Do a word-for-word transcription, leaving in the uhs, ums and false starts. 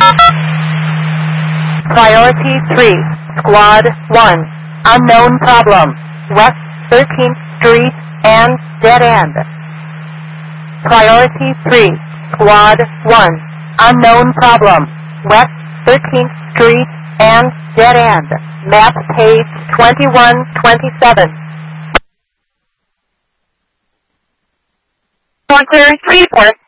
Priority three, Squad one, unknown problem, West thirteenth Street and dead end. Priority three, Squad one, unknown problem, West thirteenth Street and dead end. Map page twenty-one twenty-seven. One clear three four.